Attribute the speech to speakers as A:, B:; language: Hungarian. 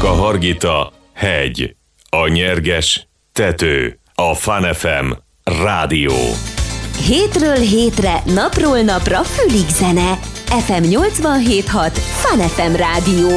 A: A Hargita hegy, a Nyerges tető, a Fun FM rádió.
B: Hétről hétre, napról napra fülig zene. FM 87.6 Fun FM rádió.